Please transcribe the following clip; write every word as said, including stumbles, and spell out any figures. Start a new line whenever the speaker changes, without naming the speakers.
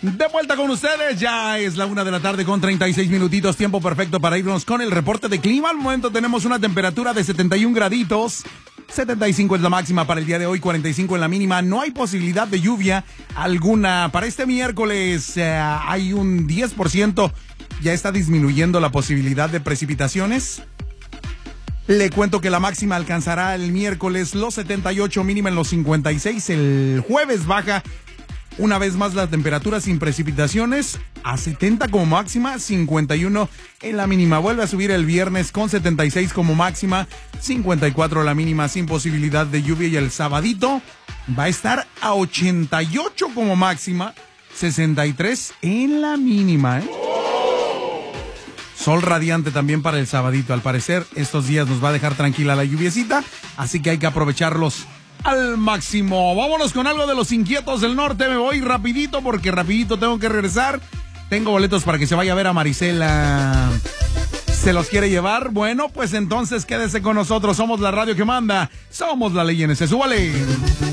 De vuelta con ustedes, ya es la una de la tarde con treinta y seis minutitos, tiempo perfecto para irnos con el reporte de clima. Al momento tenemos una temperatura de setenta y un graditos, setenta y cinco es la máxima para el día de hoy, cuarenta y cinco en la mínima. No hay posibilidad de lluvia alguna. Para este miércoles eh, hay un diez por ciento, ya está disminuyendo la posibilidad de precipitaciones. Le cuento que la máxima alcanzará el miércoles los setenta y ocho, mínima en los cincuenta y seis. El jueves baja una vez más la temperatura sin precipitaciones a setenta como máxima, cincuenta y uno en la mínima. Vuelve a subir el viernes con setenta y seis como máxima, cincuenta y cuatro la mínima sin posibilidad de lluvia. Y el sabadito va a estar a ochenta y ocho como máxima, sesenta y tres en la mínima, ¿eh? Sol radiante también para el sabadito. Al parecer estos días nos va a dejar tranquila la lluviecita, así que hay que aprovecharlos al máximo. Vámonos con algo de los Inquietos del Norte. Me voy rapidito porque rapidito tengo que regresar. Tengo boletos para que se vaya a ver a Marisela. ¿Se los quiere llevar? Bueno, pues entonces quédese con nosotros. Somos la radio que manda. Somos la ley en ese. ¡Súbale!